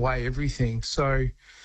away everything. So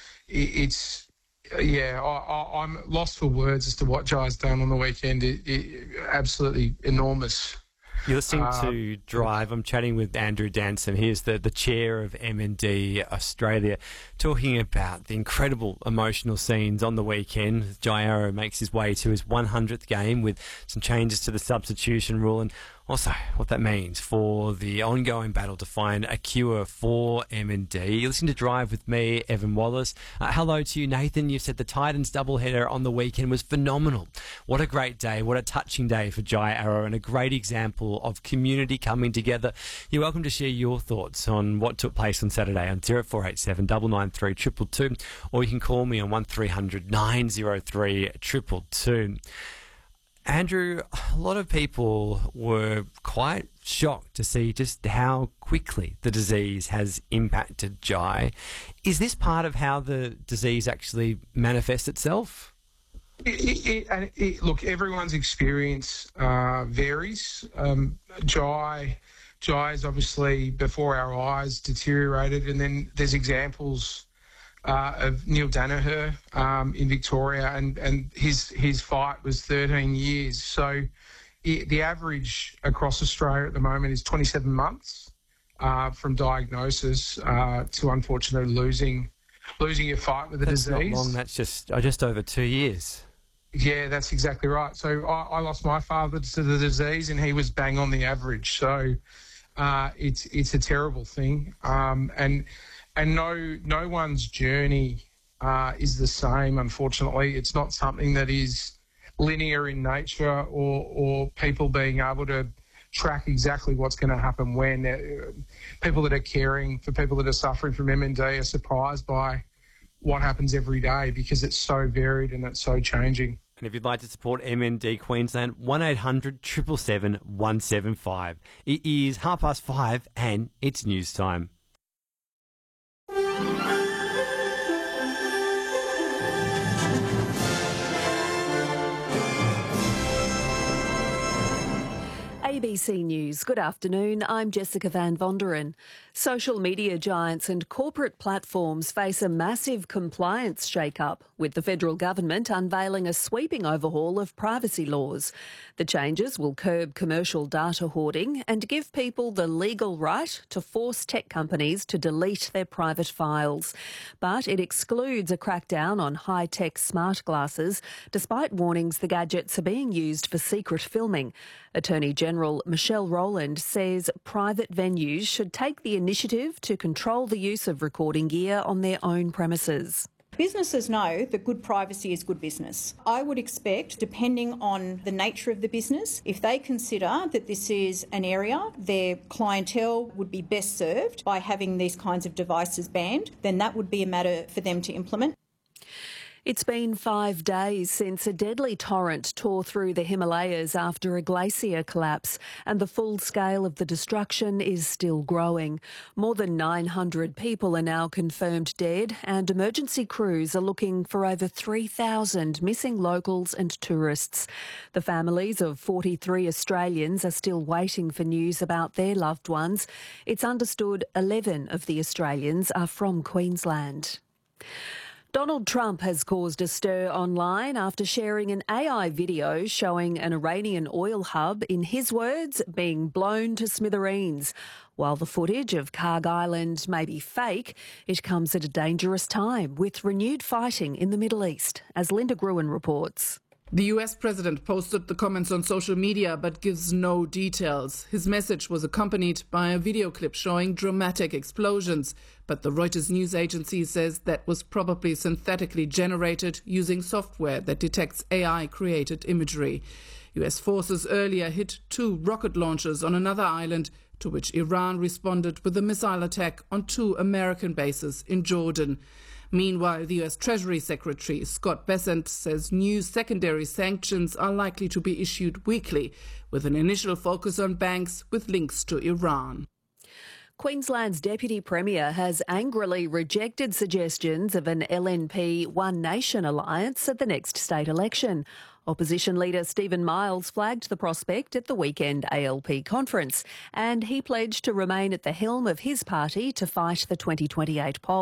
I'm lost for words as to what Jai's done on the weekend. Absolutely enormous. You're listening to Drive. I'm chatting with Andrew Danson. He's the chair of MND Australia, talking about the incredible emotional scenes on the weekend. Jai Arrow makes his way to his 100th game with some changes to the substitution rule, and also what that means for the ongoing battle to find a cure for MND. You're listening to Drive with me, Evan Wallace. Hello to you, Nathan. You've said the Titans doubleheader on the weekend was phenomenal. What a great day. What a touching day for Jai Arrow, and a great example of community coming together. You're welcome to share your thoughts on what took place on Saturday on 0487 993 222, or you can call me on 1300 903 222. Andrew, a lot of people were quite shocked to see just how quickly the disease has impacted Jai. Is this part of how the disease actually manifests itself? Look, everyone's experience varies. Jai is obviously before our eyes deteriorated, and then there's examples of Neil Danaher in Victoria, and his fight was 13 years. So the average across Australia at the moment is 27 months from diagnosis to unfortunately losing your fight with the disease. That's not long. That's just over 2 years. Yeah, that's exactly right. So I lost my father to the disease, and he was bang on the average. So it's a terrible thing, and no one's journey is the same, unfortunately. It's not something that is linear in nature, or people being able to track exactly what's going to happen when. People that are caring for people that are suffering from MND are surprised by what happens every day, because it's so varied and it's so changing. And if you'd like to support MND Queensland, 1800 777 175. It is 5:30 and it's news time. ABC News. Good afternoon. I'm Jessica Van Vonderen. Social media giants and corporate platforms face a massive compliance shake-up, with the federal government unveiling a sweeping overhaul of privacy laws. The changes will curb commercial data hoarding and give people the legal right to force tech companies to delete their private files. But it excludes a crackdown on high-tech smart glasses, despite warnings the gadgets are being used for secret filming. Attorney General Michelle Rowland says private venues should take the initiative to control the use of recording gear on their own premises. Businesses know that good privacy is good business. I would expect, depending on the nature of the business, if they consider that this is an area their clientele would be best served by having these kinds of devices banned, then that would be a matter for them to implement. It's been 5 days since a deadly torrent tore through the Himalayas after a glacier collapse, and the full scale of the destruction is still growing. More than 900 people are now confirmed dead, and emergency crews are looking for over 3,000 missing locals and tourists. The families of 43 Australians are still waiting for news about their loved ones. It's understood 11 of the Australians are from Queensland. Donald Trump has caused a stir online after sharing an AI video showing an Iranian oil hub, in his words, being blown to smithereens. While the footage of Karg Island may be fake, it comes at a dangerous time with renewed fighting in the Middle East, as Linda Gruen reports. The US president posted the comments on social media but gives no details. His message was accompanied by a video clip showing dramatic explosions, but the Reuters news agency says that was probably synthetically generated using software that detects AI-created imagery. US forces earlier hit 2 rocket launchers on another island, to which Iran responded with a missile attack on 2 American bases in Jordan. Meanwhile, the US Treasury Secretary Scott Bessent says new secondary sanctions are likely to be issued weekly, with an initial focus on banks with links to Iran. Queensland's Deputy Premier has angrily rejected suggestions of an LNP One Nation alliance at the next state election. Opposition leader Stephen Miles flagged the prospect at the weekend ALP conference, and he pledged to remain at the helm of his party to fight the 2028 poll.